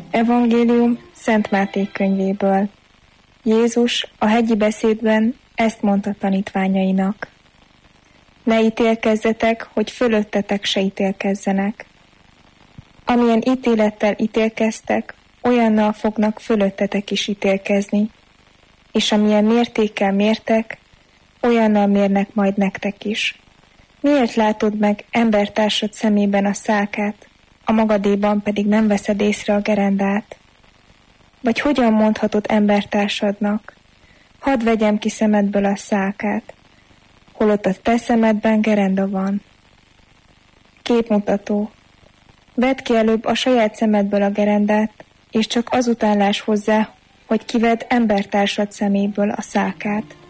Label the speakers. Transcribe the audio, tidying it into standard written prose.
Speaker 1: Evangélium Szent Máté könyvéből. Jézus a hegyi beszédben ezt mondta tanítványainak. Ne ítélkezzetek, hogy fölöttetek se ítélkezzenek. Amilyen ítélettel ítélkeztek, olyannal fognak fölöttetek is ítélkezni, és amilyen mértékkel mértek, olyannal mérnek majd nektek is. Miért látod meg embertársad szemében a szálkát, a magadéban pedig nem veszed észre a gerendát? Vagy hogyan mondhatod embertársadnak, hadd vegyem ki szemedből a szálkát, holott a te szemedben gerenda van? Képmutató. Vedd ki előbb a saját szemedből a gerendát, és csak azután láss hozzá, hogy kivedd embertársad szeméből a szálkát.